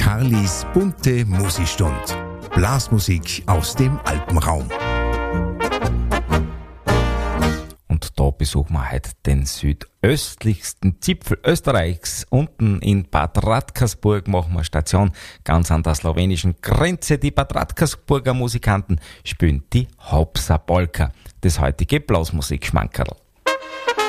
Harlis bunte Musikstund. Blasmusik aus dem Alpenraum. Und da besuchen wir heute den südöstlichsten Zipfel Österreichs. Unten in Bad Radkersburg machen wir Station ganz an der slowenischen Grenze. Die Bad Radkersburger Musikanten spielen die Hauptsaar Polka, das heutige Blasmusik-Schmankerl.